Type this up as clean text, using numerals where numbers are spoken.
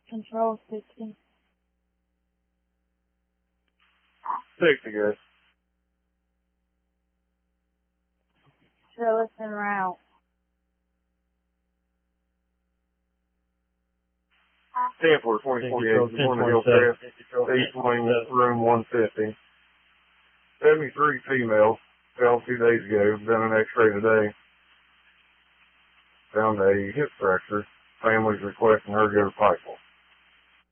Control 60. 60, guys. Trellis en route. 10 for 2048, Warner Hill Crest, East Wing, room 150. 73 female, fell 2 days ago, done an x-ray today. Found a hip fracture. Family's requesting her to go to Pikeville.